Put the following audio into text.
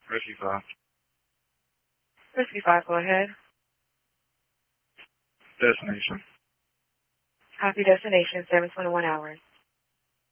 Whiskey 5. Whiskey 5, go ahead. Destination. Copy destination, 7:21 hours.